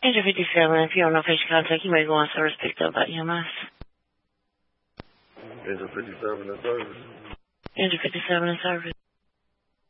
Engine 57, if you don't know if you should contact, you may go on service picked up by EMS. Engine 57 in service. Engine 57 in service.